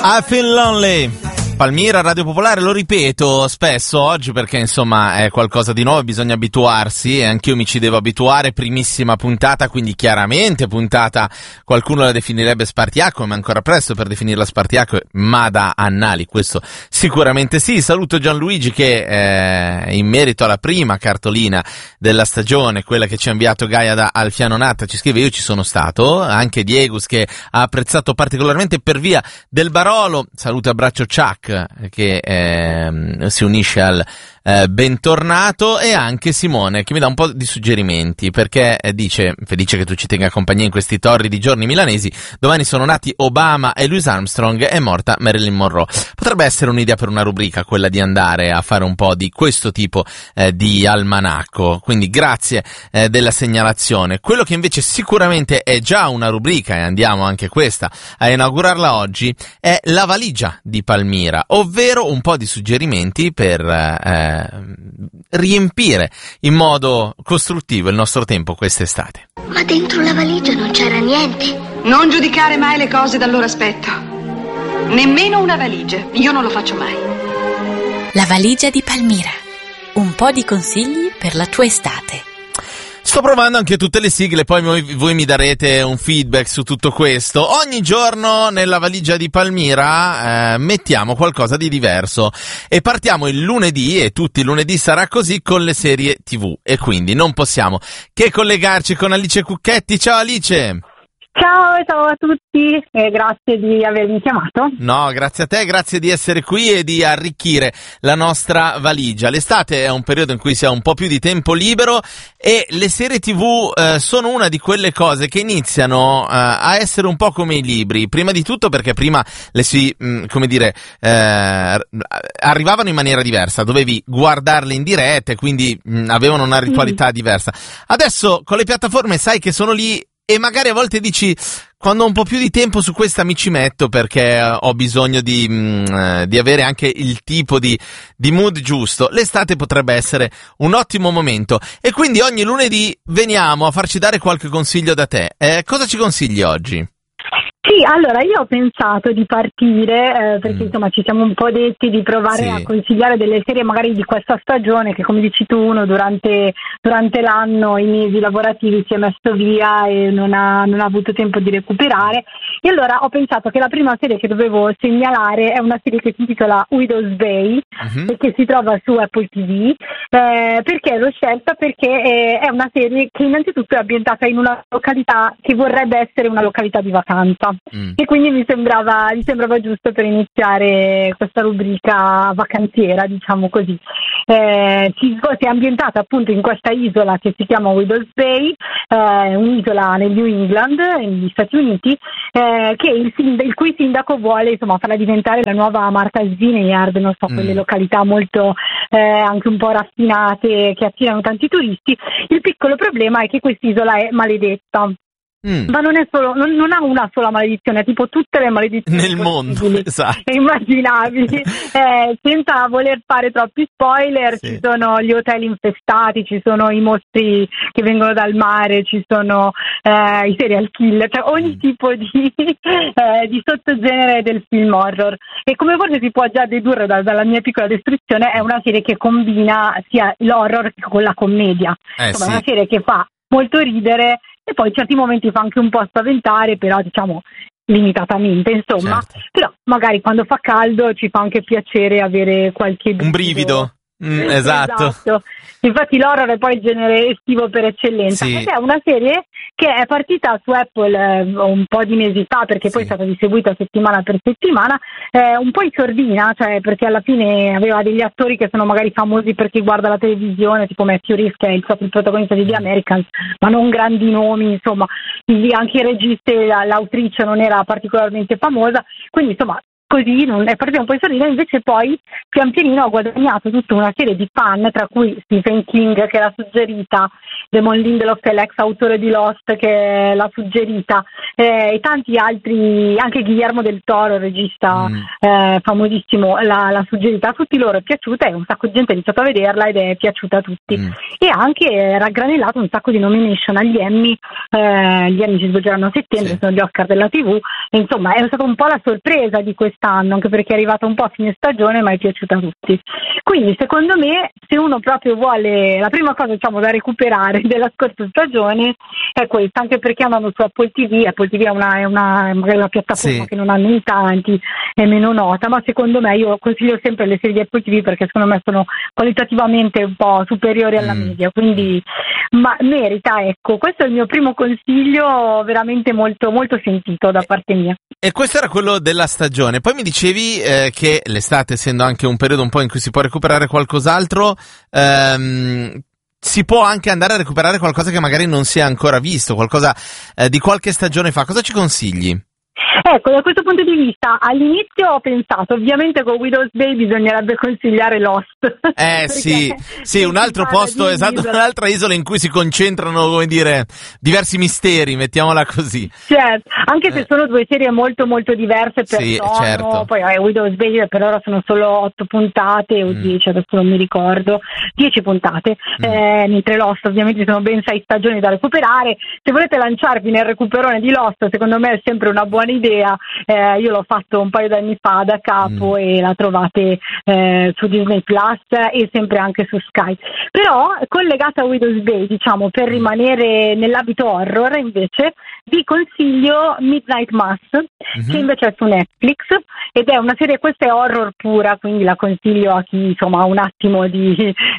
I Feel Lonely. Palmira, Radio Popolare, lo ripeto spesso oggi perché insomma è qualcosa di nuovo, bisogna abituarsi e anch'io mi ci devo abituare. Primissima puntata, quindi chiaramente puntata, qualcuno la definirebbe spartiacque, ma è ancora presto per definirla spartiacque, ma da annali, questo sicuramente sì. Saluto Gianluigi che in merito alla prima cartolina della stagione, quella che ci ha inviato Gaia da Alfiano Natta, ci scrive: io ci sono stato, anche Diegus che ha apprezzato particolarmente per via del Barolo. Saluto e abbraccio Chuck che si unisce al bentornato, e anche Simone che mi dà un po' di suggerimenti perché dice: felice che tu ci tenga compagnia in questi torridi giorni milanesi, domani sono nati Obama e Louis Armstrong, è morta Marilyn Monroe. Potrebbe essere un'idea per una rubrica quella di andare a fare un po' di questo tipo di almanacco, quindi grazie della segnalazione. Quello che invece sicuramente è già una rubrica, e andiamo anche questa a inaugurarla oggi, è la valigia di Palmira, ovvero un po' di suggerimenti per riempire in modo costruttivo il nostro tempo quest'estate. Ma dentro la valigia non c'era niente. Non giudicare mai le cose dal loro aspetto. Nemmeno una valigia. Io non lo faccio mai. La valigia di Palmira. Un po' di consigli per la tua estate. Sto provando anche tutte le sigle, poi voi mi darete un feedback su tutto questo. Ogni giorno nella valigia di Palmira mettiamo qualcosa di diverso e partiamo il lunedì, e tutti i lunedì sarà così, con le serie TV, e quindi non possiamo che collegarci con Alice Cucchetti. Ciao Alice! Ciao a tutti e grazie di avermi chiamato. No, grazie a te, grazie di essere qui e di arricchire la nostra valigia. L'estate è un periodo in cui si ha un po' più di tempo libero e le serie TV sono una di quelle cose che iniziano a essere un po' come i libri. Prima di tutto perché prima le si, arrivavano in maniera diversa, dovevi guardarle in diretta e quindi avevano una ritualità diversa. Adesso con le piattaforme sai che sono lì, e magari a volte dici: quando ho un po' più di tempo su questa mi ci metto perché ho bisogno di avere anche il tipo di mood giusto. L'estate potrebbe essere un ottimo momento e quindi ogni lunedì veniamo a farci dare qualche consiglio da te. Cosa ci consigli oggi? Sì, allora io ho pensato di partire perché insomma ci siamo un po' detti di provare a consigliare delle serie magari di questa stagione che, come dici tu, uno durante l'anno, i mesi lavorativi, si è messo via e non ha avuto tempo di recuperare. E allora ho pensato che la prima serie che dovevo segnalare è una serie che si intitola Widow's Bay e che si trova su Apple TV. Perché l'ho scelta? Perché è una serie che innanzitutto è ambientata in una località che vorrebbe essere una località di vacanza. E quindi mi sembrava giusto per iniziare questa rubrica vacanziera, diciamo così. Si è ambientata appunto in questa isola che si chiama Widow's Bay, un'isola nel New England, negli Stati Uniti, che il cui sindaco vuole insomma farla diventare la nuova Martha's Vineyard, non so, quelle località molto anche un po' raffinate che attirano tanti turisti. Il piccolo problema è che quest'isola è maledetta. Ma non è solo, non ha una sola maledizione, tipo tutte le maledizioni nel mondo, esatto, e immaginabili. Senza voler fare troppi spoiler, ci sono gli hotel infestati, ci sono i mostri che vengono dal mare, ci sono i serial killer, cioè ogni tipo di sottogenere del film horror. E come forse si può già dedurre dalla mia piccola descrizione, è una serie che combina sia l'horror che con la commedia. Insomma, è una serie che fa molto ridere e poi in certi momenti fa anche un po' spaventare, però diciamo limitatamente, insomma. Certo. Però magari quando fa caldo ci fa anche piacere avere qualche un brivido. Esatto. Infatti l'horror è poi il genere estivo per eccellenza. Ed è una serie che è partita su Apple un po' di mesi fa, perché poi è stata distribuita settimana per settimana, un po' in sordina, cioè perché alla fine aveva degli attori che sono magari famosi per chi guarda la televisione, tipo Matthew Rhys, che è il protagonista di The Americans, ma non grandi nomi, insomma. Anche il regista e l'autrice non era particolarmente famosa, quindi insomma così è partita un po' in sordina. Invece poi pian pianino ho guadagnato tutta una serie di fan, tra cui Stephen King che l'ha suggerita, Damon Lindelof che è l'ex autore di Lost che l'ha suggerita, e tanti altri, anche Guillermo del Toro, il regista famosissimo, l'ha suggerita. A tutti loro è piaciuta e un sacco di gente ha iniziato a vederla ed è piaciuta a tutti. E ha anche raggranellato un sacco di nomination agli Emmy. Gli Emmy si svolgeranno a settembre, sono gli Oscar della TV, e insomma è stata un po' la sorpresa di questo quest'anno, anche perché è arrivata un po' a fine stagione, ma è piaciuta a tutti. Quindi secondo me, se uno proprio vuole, la prima cosa da recuperare della scorsa stagione è questa, anche perché andando su Apple TV è magari una piattaforma che non hanno in tanti, è meno nota, ma secondo me, io consiglio sempre le serie di Apple TV perché secondo me sono qualitativamente un po' superiori alla media, quindi ma merita, ecco, questo è il mio primo consiglio veramente molto, molto sentito da parte mia. E questo era quello della stagione. Poi mi dicevi che l'estate, essendo anche un periodo un po' in cui si può recuperare qualcos'altro, si può anche andare a recuperare qualcosa che magari non si è ancora visto, qualcosa di qualche stagione fa. Cosa ci consigli? Ecco, da questo punto di vista, all'inizio ho pensato, ovviamente con Widow's Bay bisognerebbe consigliare Lost. Sì, un altro posto, esatto, un'altra isola in cui si concentrano, come dire, diversi misteri, mettiamola così. Certo, anche se sono due serie molto molto diverse per tono, certo. Poi Widow's Bay per ora sono solo 8 puntate o 10, adesso non mi ricordo, 10 puntate, mentre Lost ovviamente sono ben 6 stagioni da recuperare. Se volete lanciarvi nel recuperone di Lost, secondo me è sempre una buona idea. Io l'ho fatto un paio d'anni fa da capo e la trovate su Disney Plus e sempre anche su Sky. Però collegata a Widow's Bay, per rimanere nell'abito horror, invece vi consiglio Midnight Mass, che invece è su Netflix ed è una serie, questa è horror pura, quindi la consiglio a chi ha un attimo di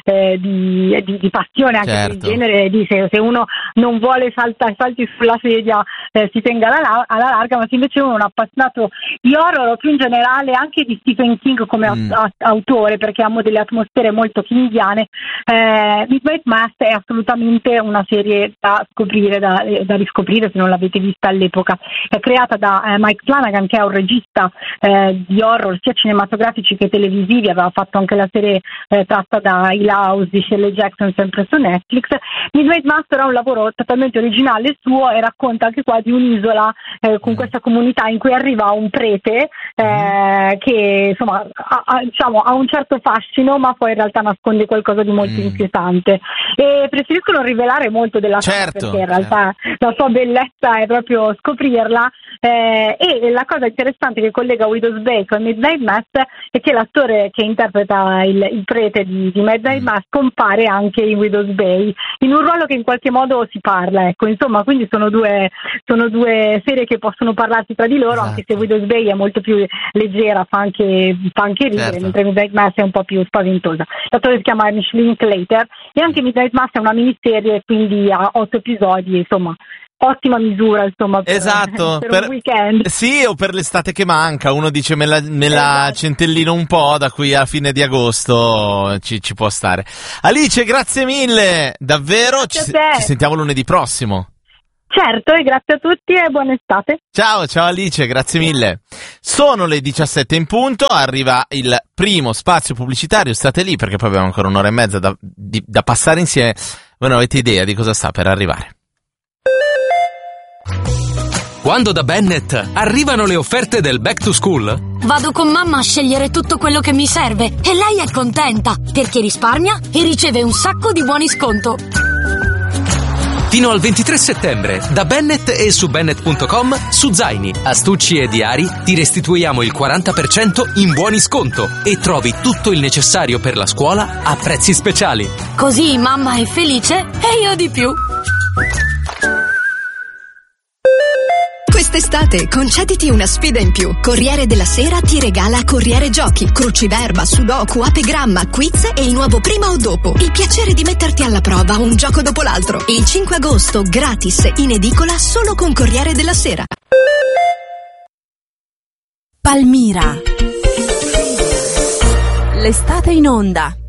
passione anche per il genere, se uno non vuole salti sulla sedia, si tenga alla larga, ma se invece uno è un appassionato di horror o più in generale anche di Stephen King come autore, perché amo delle atmosfere molto kingiane, Midnight Mass è assolutamente una serie da scoprire, da riscoprire se non l'avete vista all'epoca. È creata da Mike Flanagan, che è un regista di horror sia cinematografici che televisivi, aveva fatto anche la serie tratta da Hill House di Shirley Jackson sempre su Netflix. Midnight Mass è un lavoro totalmente originale suo e racconta anche qua di un'isola con questa comunità in cui arriva un prete che ha un certo fascino, ma poi in realtà nasconde qualcosa di molto inquietante, e preferisco non rivelare molto della trama, perché in realtà la sua bellezza è proprio scoprirla, e la cosa interessante che collega Widow's Bay con Midnight Mass è che l'attore che interpreta il prete di Midnight Mass compare anche in Widow's Bay in un ruolo che in qualche modo si parla, ecco, insomma, quindi sono due serie che possono parlarsi tra di loro, anche se Widow's Bay è molto più leggera, fa anche ridere, mentre Midnight Mass è un po' più spaventosa. L'attore si chiama Micheline Clater e anche Midnight Mass è una miniserie, quindi ha 8 episodi, insomma ottima misura, insomma, per un weekend. Sì, o per l'estate che manca, uno dice me la centellino un po', da qui a fine di agosto ci può stare. Alice, grazie mille, davvero, ci sentiamo lunedì prossimo. Certo, e grazie a tutti e buona estate. Ciao Alice, grazie mille. Sono le 17 in punto, arriva il primo spazio pubblicitario, state lì perché poi abbiamo ancora un'ora e mezza da passare insieme. Voi non avete idea di cosa sta per arrivare. Quando da Bennett arrivano le offerte del Back to School, vado con mamma a scegliere tutto quello che mi serve e lei è contenta perché risparmia e riceve un sacco di buoni sconto. Fino al 23 settembre, da Bennett e su Bennett.com, su zaini, astucci e diari ti restituiamo il 40% in buoni sconto e trovi tutto il necessario per la scuola a prezzi speciali. Così mamma è felice e io di più. Quest'estate concediti una sfida in più. Corriere della Sera ti regala Corriere Giochi, Cruciverba, Sudoku, Apegramma, Quiz e il nuovo Prima o Dopo. Il piacere di metterti alla prova un gioco dopo l'altro. Il 5 agosto gratis in edicola solo con Corriere della Sera. Palmira. L'estate in onda.